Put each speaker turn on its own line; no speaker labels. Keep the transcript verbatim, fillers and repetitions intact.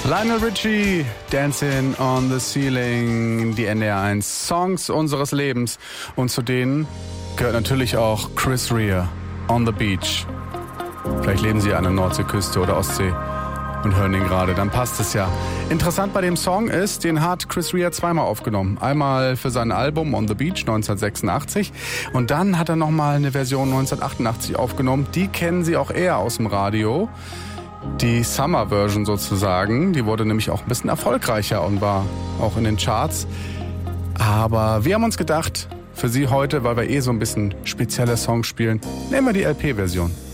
Lionel Richie, Dancing on the Ceiling, die N D R eins Songs unseres Lebens. Und zu denen gehört natürlich auch Chris Rea, On the Beach. Vielleicht leben Sie an der Nordseeküste oder Ostsee und hören ihn gerade, dann passt es ja. Interessant bei dem Song ist, den hat Chris Rea zweimal aufgenommen. Einmal für sein Album On the Beach neunzehnhundertsechsundachtzig und dann hat er nochmal eine Version neunzehnhundertachtundachtzig aufgenommen. Die kennen Sie auch eher aus dem Radio. Die Summer-Version sozusagen, die wurde nämlich auch ein bisschen erfolgreicher und war auch in den Charts. Aber wir haben uns gedacht, für Sie heute, weil wir eh so ein bisschen spezielle Songs spielen, nehmen wir die L P-Version.